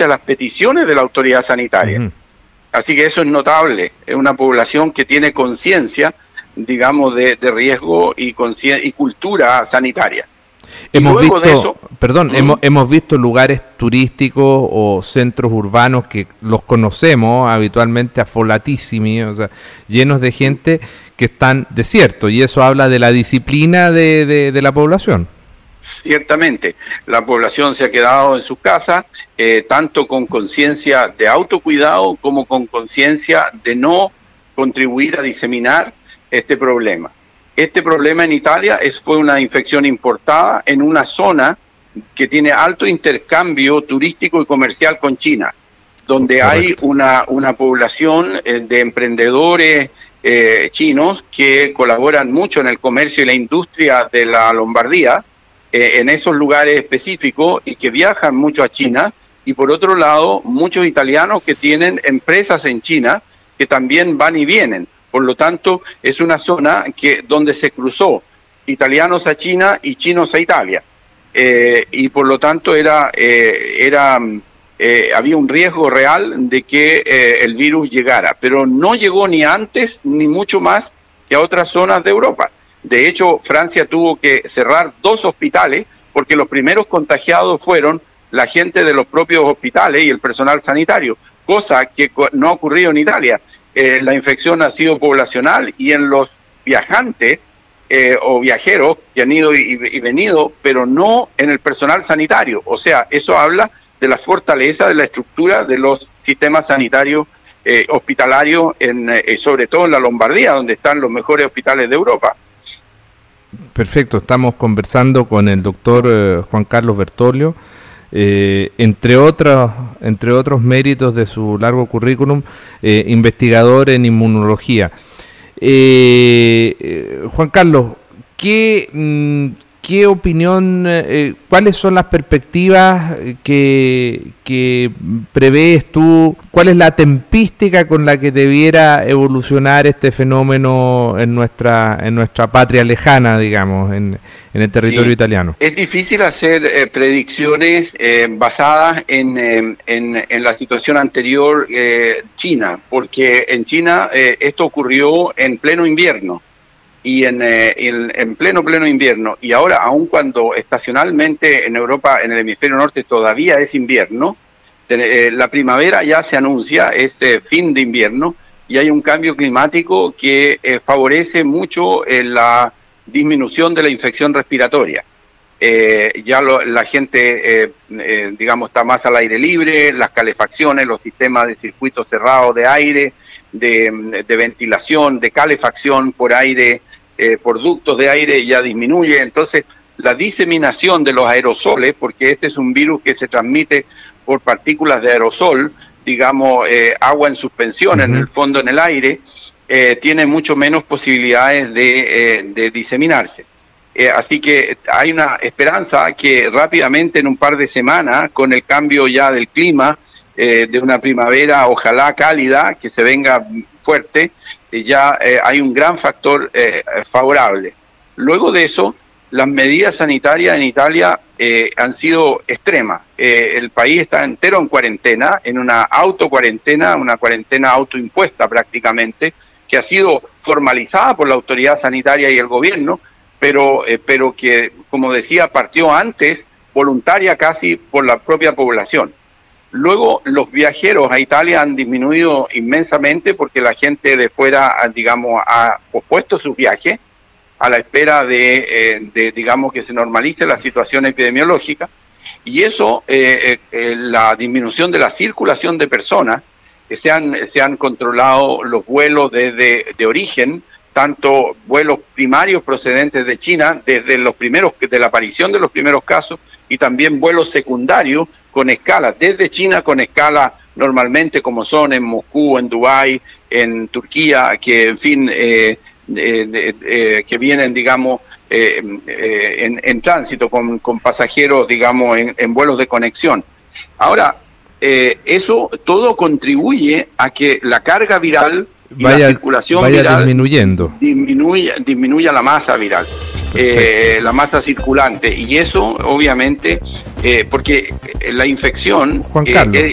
responde a las peticiones de la autoridad sanitaria. Uh-huh. Así que eso es notable, es una población que tiene conciencia, digamos, de riesgo y cultura sanitaria. Hemos visto lugares turísticos o centros urbanos que los conocemos habitualmente afolatísimos, o sea, llenos de gente que están desiertos, y eso habla de la disciplina de la población. Ciertamente, la población se ha quedado en sus casas, tanto con conciencia de autocuidado como con conciencia de no contribuir a diseminar este problema. Este problema en Italia fue una infección importada en una zona que tiene alto intercambio turístico y comercial con China, donde Correcto. Hay una población de emprendedores chinos que colaboran mucho en el comercio y la industria de la Lombardía, en esos lugares específicos, y que viajan mucho a China, y por otro lado, muchos italianos que tienen empresas en China que también van y vienen. Por lo tanto, es una zona donde se cruzó italianos a China y chinos a Italia. Y por lo tanto había un riesgo real de que el virus llegara. Pero no llegó ni antes ni mucho más que a otras zonas de Europa. De hecho, Francia tuvo que cerrar 2 hospitales porque los primeros contagiados fueron la gente de los propios hospitales y el personal sanitario, cosa que no ha ocurrido en Italia. La infección ha sido poblacional, y en los viajantes o viajeros que han ido y venido, pero no en el personal sanitario. O sea, eso habla de la fortaleza de la estructura de los sistemas sanitarios hospitalarios, sobre todo en la Lombardía, donde están los mejores hospitales de Europa. Perfecto, estamos conversando con el doctor Juan Carlos Bertoglio. Entre otros méritos de su largo currículum, investigador en inmunología. Juan Carlos, ¿qué opinión, cuáles son las perspectivas que prevés tú? ¿Cuál es la tempística con la que debiera evolucionar este fenómeno en nuestra patria lejana, digamos, en el territorio italiano? Es difícil hacer predicciones basadas en la situación anterior China, porque en China esto ocurrió en pleno invierno. Y en pleno invierno, y ahora aun cuando estacionalmente en Europa, en el hemisferio norte todavía es invierno, la primavera ya se anuncia, este fin de invierno, y hay un cambio climático que favorece mucho la disminución de la infección respiratoria. La gente, digamos, está más al aire libre, las calefacciones, los sistemas de circuitos cerrados de aire, de ventilación, de calefacción por aire, por ductos de aire ya disminuye. Entonces, la diseminación de los aerosoles, porque este es un virus que se transmite por partículas de aerosol, digamos, agua en suspensión, en el fondo, en el aire, tiene mucho menos posibilidades de diseminarse. Así que hay una esperanza que rápidamente, en un par de semanas, con el cambio ya del clima, de una primavera ojalá cálida, que se venga fuerte, ya hay un gran factor favorable. Luego de eso, las medidas sanitarias en Italia han sido extremas. El país está entero en cuarentena, en una autocuarentena, una cuarentena autoimpuesta prácticamente, que ha sido formalizada por la autoridad sanitaria y el gobierno, pero que, como decía, partió antes, voluntaria casi, por la propia población. Luego, los viajeros a Italia han disminuido inmensamente porque la gente de fuera, digamos, ha pospuesto sus viajes a la espera digamos, que se normalice la situación epidemiológica, y eso, la disminución de la circulación de personas, se han controlado los vuelos de origen, tanto vuelos primarios procedentes de China, desde la aparición de los primeros casos, y también vuelos secundarios con escalas desde China, con escalas normalmente como son en Moscú, en Dubái, en Turquía, que en fin, que vienen, digamos, en tránsito con pasajeros, digamos, en vuelos de conexión. Ahora, eso todo contribuye a que la carga viral y la circulación viral disminuya la masa viral, la masa circulante, y eso obviamente porque la infección, Juan Carlos,